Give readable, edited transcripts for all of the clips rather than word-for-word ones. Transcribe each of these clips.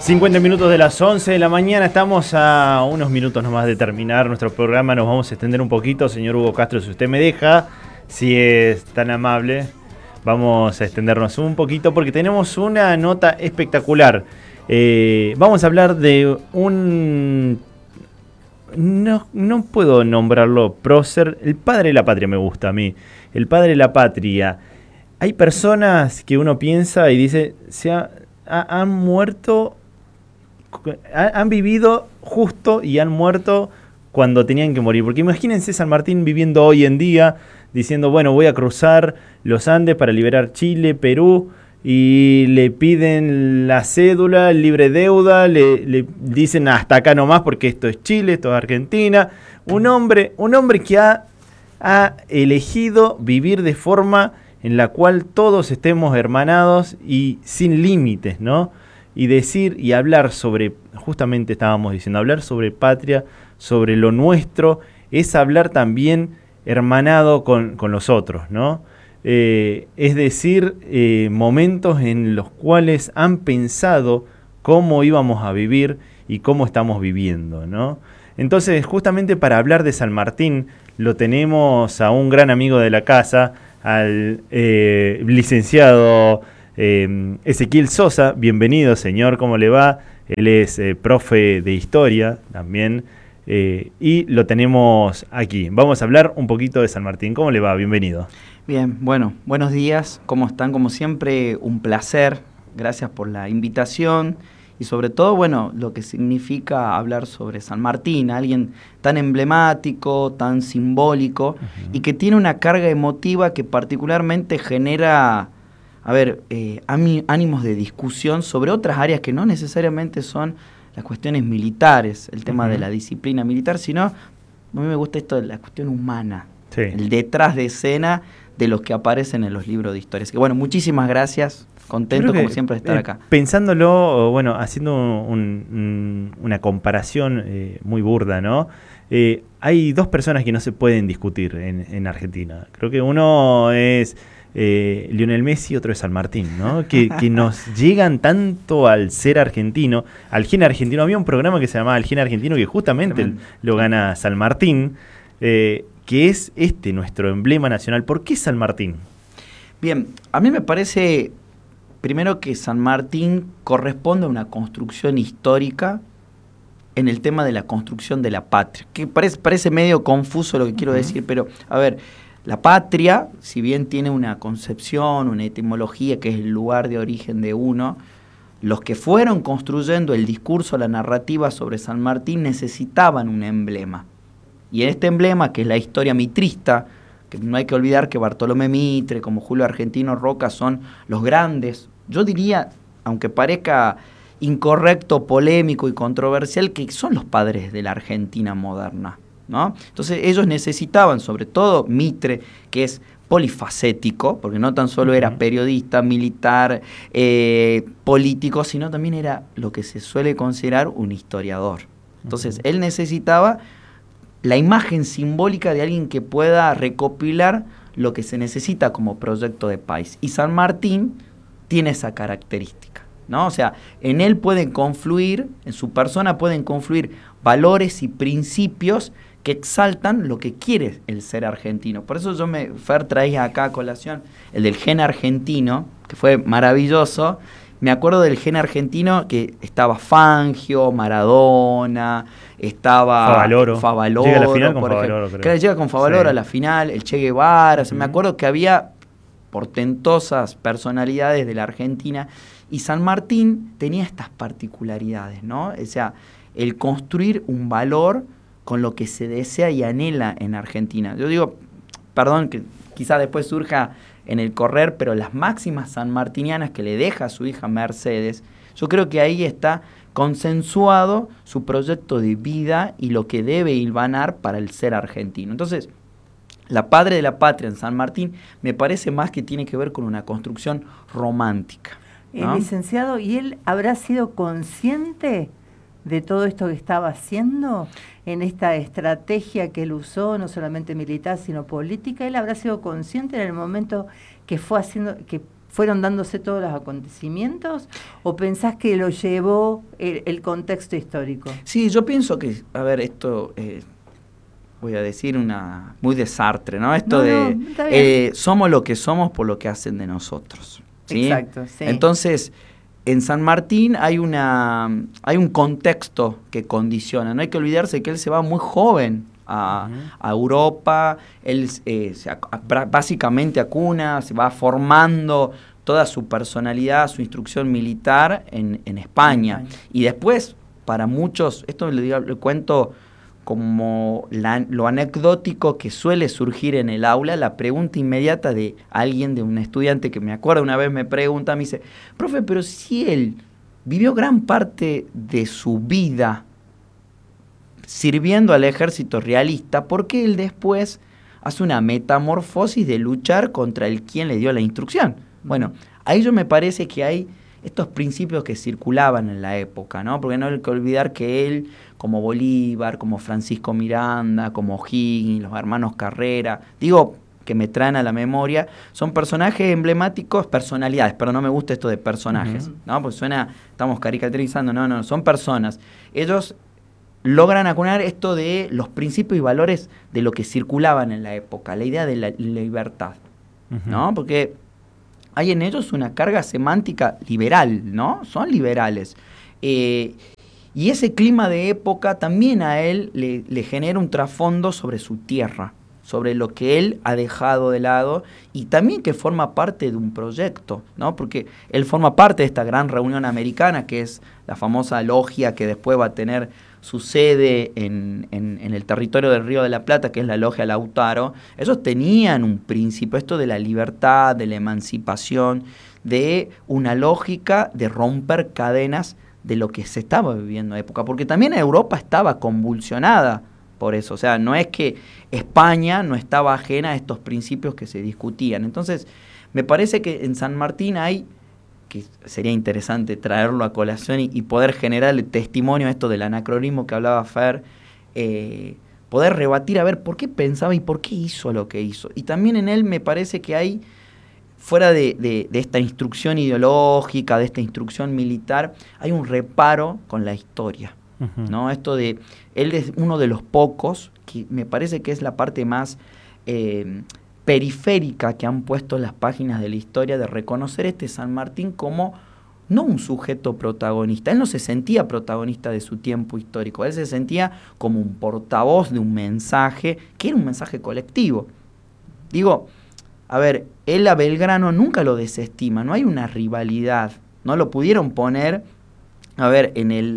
50 minutos de las 11 de la mañana, estamos a unos minutos nomás de terminar nuestro programa, nos vamos a extender un poquito, señor Hugo Castro, si usted me deja, si es tan amable, vamos a extendernos un poquito porque tenemos una nota espectacular. Vamos a hablar de un... No puedo nombrarlo prócer, el padre de la patria me gusta a mí, el padre de la patria. Hay personas que uno piensa y dice, han muerto... Han vivido justo y han muerto cuando tenían que morir. Porque imagínense San Martín viviendo hoy en día, diciendo, bueno, voy a cruzar los Andes para liberar Chile, Perú, y le piden la cédula, el libre deuda, le dicen hasta acá nomás porque esto es Chile, esto es Argentina. Un hombre que ha elegido vivir de forma en la cual todos estemos hermanados y sin límites, ¿no? Y decir y hablar sobre, justamente estábamos diciendo, hablar sobre patria, sobre lo nuestro, es hablar también hermanado con los otros, ¿no? Es decir, momentos en los cuales han pensado cómo íbamos a vivir y cómo estamos viviendo, ¿no? Entonces, justamente para hablar de San Martín, lo tenemos a un gran amigo de la casa, al licenciado Ezequiel Sosa. Bienvenido, señor, ¿cómo le va? Él es profe de historia también, y lo tenemos aquí. Vamos a hablar un poquito de San Martín. ¿Cómo le va? Bienvenido. Bien, bueno, buenos días, ¿cómo están? Como siempre, un placer, gracias por la invitación y sobre todo, bueno, lo que significa hablar sobre San Martín, alguien tan emblemático, tan simbólico y que tiene una carga emotiva que particularmente genera, ánimos de discusión sobre otras áreas que no necesariamente son las cuestiones militares, el tema de la disciplina militar, sino, a mí me gusta esto de la cuestión humana, sí, el detrás de escena de los que aparecen en los libros de historia. Así que bueno, muchísimas gracias, contento como siempre de estar acá. Pensándolo, bueno, haciendo una comparación muy burda, ¿no? Hay dos personas que no se pueden discutir en Argentina. Creo que uno es Lionel Messi, otro es San Martín, ¿no? Que nos llegan tanto al ser argentino, al gen argentino. Había un programa que se llamaba El Gen Argentino que justamente lo gana San Martín, que es nuestro emblema nacional. ¿Por qué San Martín? Bien, a mí me parece, primero, que San Martín corresponde a una construcción histórica en el tema de la construcción de la patria, que parece medio confuso lo que quiero decir, pero, a ver, la patria, si bien tiene una concepción, una etimología que es el lugar de origen de uno, los que fueron construyendo el discurso, la narrativa sobre San Martín necesitaban un emblema. Y en este emblema, que es la historia mitrista, que no hay que olvidar que Bartolomé Mitre, como Julio Argentino Roca, son los grandes, yo diría, aunque parezca incorrecto, polémico y controversial, que son los padres de la Argentina moderna, ¿no? Entonces ellos necesitaban, sobre todo Mitre, que es polifacético, porque no tan solo era periodista, militar, político, sino también era lo que se suele considerar un historiador. Entonces él necesitaba la imagen simbólica de alguien que pueda recopilar lo que se necesita como proyecto de país. Y San Martín tiene esa característica, ¿no? O sea, en él pueden confluir, en su persona pueden confluir valores y principios que exaltan lo que quiere el ser argentino. Por eso Fer traía acá a colación el del gen argentino, que fue maravilloso. Me acuerdo del gen argentino que estaba Fangio, Maradona, estaba Favaloro. Llega a la final con Favaloro, creo. Llega con Favaloro a la final, el Che Guevara. O sea, me acuerdo que había portentosas personalidades de la Argentina y San Martín tenía estas particularidades, ¿no? O sea, el construir un valor con lo que se desea y anhela en Argentina. Yo digo, perdón, que quizás después surja en el correr, pero las máximas sanmartinianas que le deja a su hija Mercedes, yo creo que ahí está consensuado su proyecto de vida y lo que debe hilvanar para el ser argentino. Entonces, la padre de la patria en San Martín me parece más que tiene que ver con una construcción romántica, ¿no? Licenciado, ¿y él habrá sido consciente de todo esto que estaba haciendo en esta estrategia que él usó, no solamente militar, sino política? ¿Él habrá sido consciente en el momento que fue haciendo, que fueron dándose todos los acontecimientos, o pensás que lo llevó el contexto histórico? Sí, yo pienso que, a ver, esto, voy a decir una muy de Sartre, ¿no? Esto está bien. somos lo que somos por lo que hacen de nosotros, ¿sí? Exacto, sí. Entonces, en San Martín hay un contexto que condiciona. No hay que olvidarse que él se va muy joven a Europa, él básicamente a cuna, se va formando toda su personalidad, su instrucción militar en España. Y después, para muchos, esto le cuento como lo anecdótico que suele surgir en el aula, la pregunta inmediata de alguien, de un estudiante que me acuerdo una vez me pregunta, me dice, profe, pero si él vivió gran parte de su vida sirviendo al ejército realista, ¿por qué él después hace una metamorfosis de luchar contra el quien le dio la instrucción? Bueno, ahí yo me parece que hay estos principios que circulaban en la época, ¿no? Porque no hay que olvidar que él, como Bolívar, como Francisco Miranda, como O'Higgins, los hermanos Carrera, digo que me traen a la memoria, son personajes emblemáticos, personalidades, pero no me gusta esto de personajes, ¿no? Porque suena, estamos caricaturizando, no, son personas. Ellos logran acuñar esto de los principios y valores de lo que circulaban en la época, la idea de la libertad, ¿no? Porque hay en ellos una carga semántica liberal, ¿no? Son liberales. Y ese clima de época también a él le genera un trasfondo sobre su tierra, sobre lo que él ha dejado de lado y también que forma parte de un proyecto, ¿no? Porque él forma parte de esta gran reunión americana que es la famosa logia que después va a tener su sede en el territorio del Río de la Plata, que es la Logia Lautaro. Ellos tenían un principio, esto de la libertad, de la emancipación, de una lógica de romper cadenas de lo que se estaba viviendo en época, porque también Europa estaba convulsionada por eso, o sea, no es que España no estaba ajena a estos principios que se discutían. Entonces, me parece que en San Martín hay, que sería interesante traerlo a colación y poder generar el testimonio a esto del anacronismo que hablaba Fer, poder rebatir a ver por qué pensaba y por qué hizo lo que hizo. Y también en él me parece que hay, fuera de esta instrucción ideológica, de esta instrucción militar, hay un reparo con la historia, ¿no? Esto de, él es uno de los pocos, que me parece que es la parte más periférica que han puesto en las páginas de la historia, de reconocer este San Martín como no un sujeto protagonista. Él no se sentía protagonista de su tiempo histórico, él se sentía como un portavoz de un mensaje, que era un mensaje colectivo. Digo, a ver, él a Belgrano nunca lo desestima, no hay una rivalidad, no lo pudieron poner, a ver,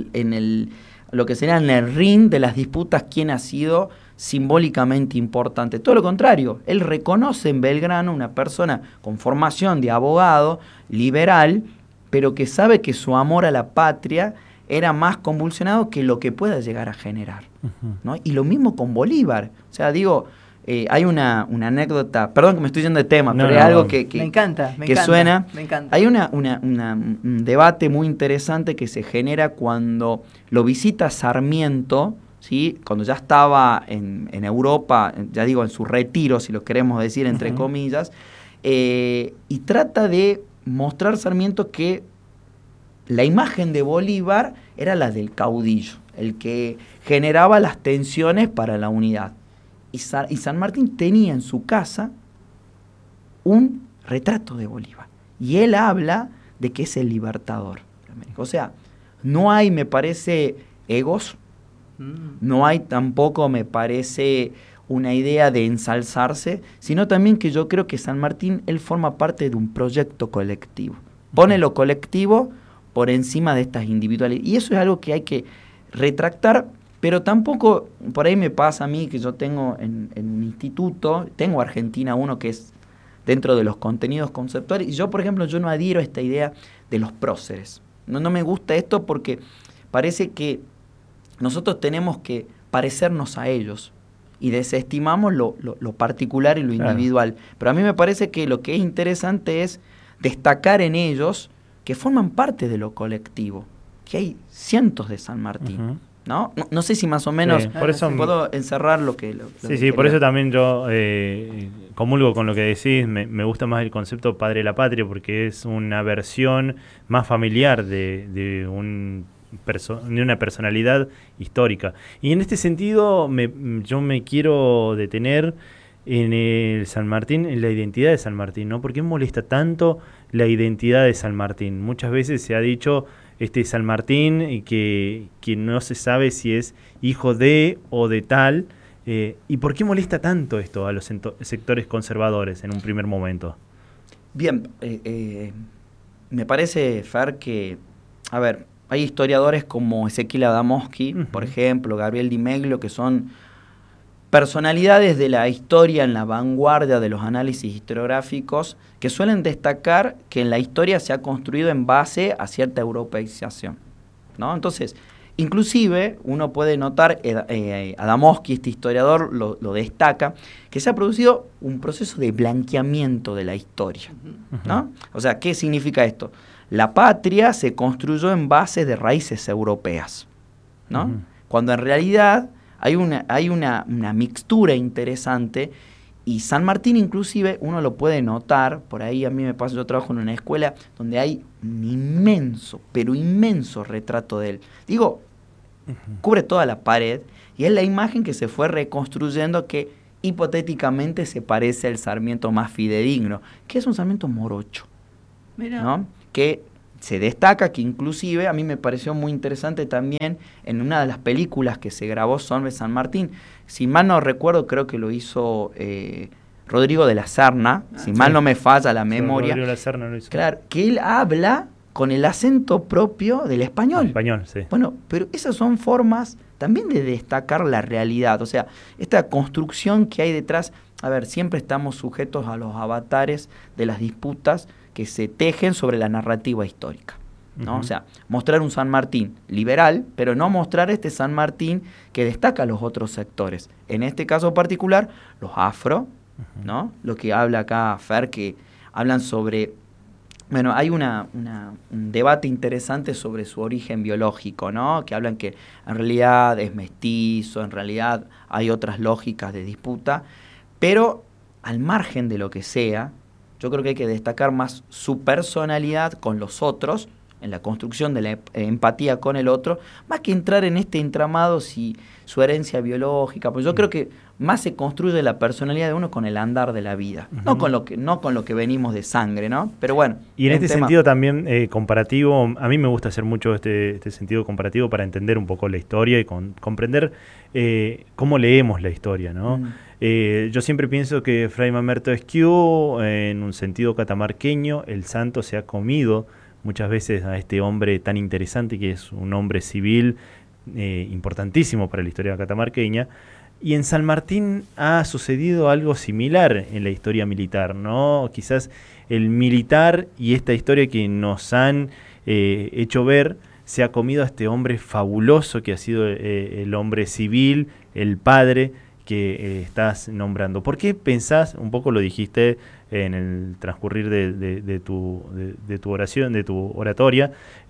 lo que sería en el ring de las disputas quién ha sido simbólicamente importante. Todo lo contrario, él reconoce en Belgrano una persona con formación de abogado, liberal, pero que sabe que su amor a la patria era más convulsionado que lo que pueda llegar a generar, ¿no? Y lo mismo con Bolívar. O sea, digo, hay una anécdota, perdón que me estoy yendo de tema, pero es algo que me encanta, suena. Me encanta. Hay un debate muy interesante que se genera cuando lo visita Sarmiento, ¿sí? Cuando ya estaba en Europa, ya digo, en su retiro, si lo queremos decir entre comillas, y trata de mostrar Sarmiento que la imagen de Bolívar era la del caudillo, el que generaba las tensiones para la unidad. Y San Martín tenía en su casa un retrato de Bolívar. Y él habla de que es el libertador. O sea, no hay, me parece, egos, no hay tampoco, me parece, una idea de ensalzarse, sino también que yo creo que San Martín, él forma parte de un proyecto colectivo. Pone lo colectivo por encima de estas individualidades. Y eso es algo que hay que retractar, pero tampoco, por ahí me pasa a mí que yo tengo en un instituto, tengo Argentina 1 que es dentro de los contenidos conceptuales, y yo, por ejemplo, yo no adhiero a esta idea de los próceres. No me gusta esto porque parece que nosotros tenemos que parecernos a ellos y desestimamos lo particular y lo individual. Claro. Pero a mí me parece que lo que es interesante es destacar en ellos que forman parte de lo colectivo, que hay cientos de San Martín. No sé si más o menos por eso puedo encerrar lo que... Sí, por eso también yo comulgo con lo que decís. Me gusta más el concepto padre de la patria porque es una versión más familiar de una personalidad histórica. Y en este sentido yo me quiero detener en el San Martín, en la identidad de San Martín, ¿no? ¿Por qué molesta tanto la identidad de San Martín? Muchas veces se ha dicho San Martín que no se sabe si es hijo de o de tal. ¿Y por qué molesta tanto esto a los sectores conservadores en un primer momento? Bien, me parece, Fer, que, a ver, hay historiadores como Ezequiel Adamowski, por ejemplo, Gabriel Di Meglio, que son personalidades de la historia en la vanguardia de los análisis historiográficos que suelen destacar que en la historia se ha construido en base a cierta europeización, ¿no? Entonces, inclusive uno puede notar, Adamowski, este historiador, lo destaca, que se ha producido un proceso de blanqueamiento de la historia, ¿no? O sea, ¿qué significa esto? La patria se construyó en base de raíces europeas, ¿no? Cuando en realidad hay una mixtura interesante, y San Martín inclusive uno lo puede notar, por ahí a mí me pasa, yo trabajo en una escuela donde hay un inmenso, pero inmenso retrato de él. Digo, cubre toda la pared, y es la imagen que se fue reconstruyendo que hipotéticamente se parece al Sarmiento más fidedigno, que es un Sarmiento morocho, ¿no? Que se destaca, que inclusive a mí me pareció muy interesante también en una de las películas que se grabó sobre San Martín. Si mal no recuerdo, creo que lo hizo Rodrigo de la Serna, si mal no me falla la memoria. Rodrigo de la Serna lo hizo. Claro, que él habla con el acento propio del español. Español, sí. Bueno, pero esas son formas también de destacar la realidad. O sea, esta construcción que hay detrás, a ver, siempre estamos sujetos a los avatares de las disputas que se tejen sobre la narrativa histórica, ¿no? O sea, mostrar un San Martín liberal, pero no mostrar este San Martín que destaca a los otros sectores. En este caso particular, los afro, ¿no? Lo que habla acá Fer, que hablan sobre... Bueno, hay un debate interesante sobre su origen biológico, ¿no? Que hablan que en realidad es mestizo, en realidad hay otras lógicas de disputa, pero al margen de lo que sea, yo creo que hay que destacar más su personalidad con los otros, en la construcción de la empatía con el otro, más que entrar en este entramado si su herencia biológica, pues yo creo que más se construye la personalidad de uno con el andar de la vida, no con lo que venimos de sangre, ¿no? Pero bueno. Y en este sentido también comparativo, a mí me gusta hacer mucho este sentido comparativo para entender un poco la historia y comprender cómo leemos la historia, ¿no? Yo siempre pienso que Fray Mamerto Esquiú, en un sentido catamarqueño, el santo se ha comido muchas veces a este hombre tan interesante que es un hombre civil importantísimo para la historia catamarqueña. Y en San Martín ha sucedido algo similar en la historia militar, ¿no? Quizás el militar y esta historia que nos han hecho ver se ha comido a este hombre fabuloso que ha sido el hombre civil, el padre que estás nombrando. ¿Por qué pensás, un poco lo dijiste en el transcurrir de tu oración, de tu oratoria,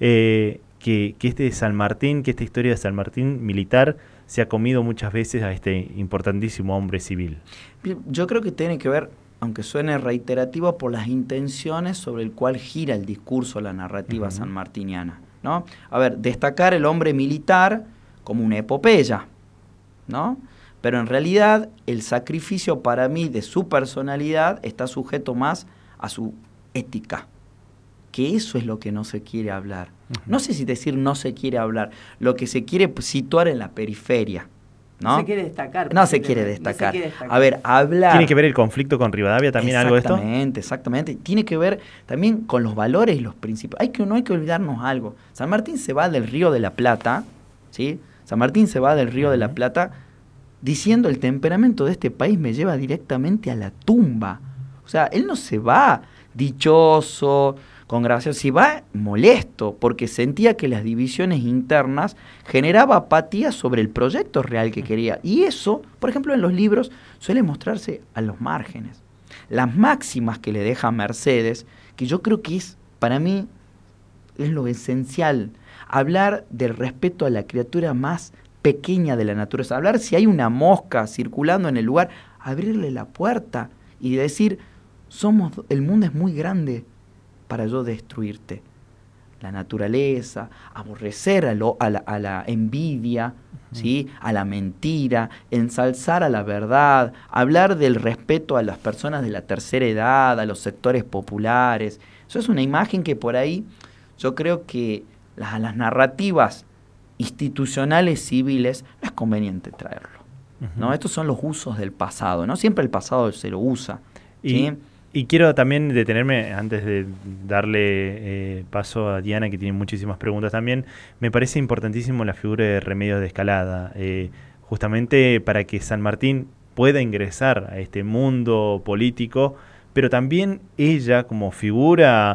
que este San Martín, que esta historia de San Martín militar se ha comido muchas veces a este importantísimo hombre civil? Yo creo que tiene que ver, aunque suene reiterativo, por las intenciones sobre el cual gira el discurso, la narrativa sanmartiniana, ¿no? A ver, destacar el hombre militar como una epopeya, ¿no? Pero en realidad el sacrificio para mí de su personalidad está sujeto más a su ética, que eso es lo que no se quiere hablar. No sé si decir no se quiere hablar, lo que se quiere situar en la periferia, ¿no? No se quiere destacar. No se quiere destacar. A ver, hablar... ¿Tiene que ver el conflicto con Rivadavia también algo de esto? Exactamente. Tiene que ver también con los valores y los principios. No hay que olvidarnos algo. San Martín se va del Río de la Plata, ¿sí? San Martín se va del Río de la Plata diciendo el temperamento de este país me lleva directamente a la tumba. O sea, él no se va dichoso, con gracia, se va molesto, porque sentía que las divisiones internas generaba apatía sobre el proyecto real que quería. Y eso, por ejemplo, en los libros suele mostrarse a los márgenes. Las máximas que le deja Mercedes, que yo creo que es, para mí, es lo esencial. hablar del respeto a la criatura más pequeña de la naturaleza, hablar si hay una mosca circulando en el lugar, abrirle la puerta y decir, el mundo es muy grande para yo destruirte. La naturaleza, aborrecer a la envidia, ¿sí? A la mentira, ensalzar a la verdad, hablar del respeto a las personas de la tercera edad, a los sectores populares. Eso es una imagen que por ahí yo creo que las narrativas institucionales civiles no es conveniente traerlo, ¿no? Estos son los usos del pasado, ¿no? Siempre el pasado se lo usa, ¿sí? Y quiero también detenerme, antes de darle paso a Diana, que tiene muchísimas preguntas también. Me parece importantísimo la figura de Remedios de Escalada, justamente para que San Martín pueda ingresar a este mundo político, pero también ella como figura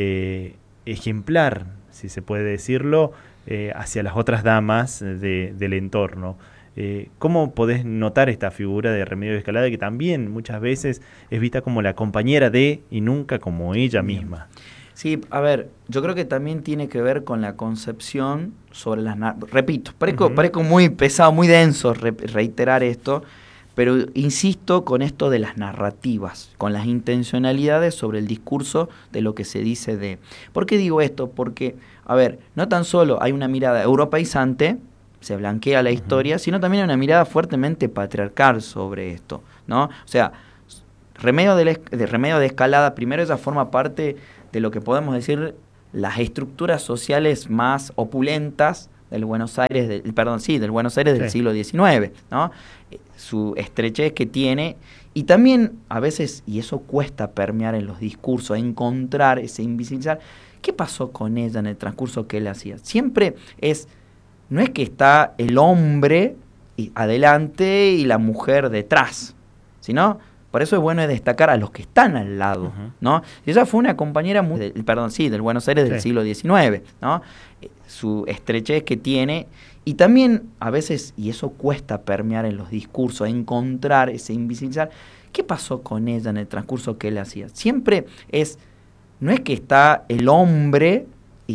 ejemplar, si se puede decirlo, hacia las otras damas del entorno. ¿Cómo podés notar esta figura de Remedios de Escalada, que también muchas veces es vista como la compañera de y nunca como ella misma? Sí, a ver, yo creo que también tiene que ver con la concepción sobre repito, parezco muy pesado, muy denso reiterar esto, pero insisto con esto de las narrativas, con las intencionalidades sobre el discurso de lo que se dice de... ¿Por qué digo esto? Porque, a ver, no tan solo hay una mirada europeizante, se blanquea la historia, sino también una mirada fuertemente patriarcal sobre esto, ¿no? O sea, Remedio de Escalada, primero ella forma parte de lo que podemos decir las estructuras sociales más opulentas del Buenos Aires, del Buenos Aires del siglo XIX, ¿no? Su estrechez que tiene, y también a veces, y eso cuesta permear en los discursos, encontrar ese invisibilizar, ¿qué pasó con ella en el transcurso que él hacía? Siempre no es que está el hombre adelante y la mujer detrás, sino, por eso es bueno destacar a los que están al lado, ¿no? Ella fue una compañera del Buenos Aires del siglo XIX, ¿no? Su estrechez que tiene, y también a veces, y eso cuesta permear en los discursos, encontrar ese invisibilizar, ¿qué pasó con ella en el transcurso que él hacía? Siempre no es que está el hombre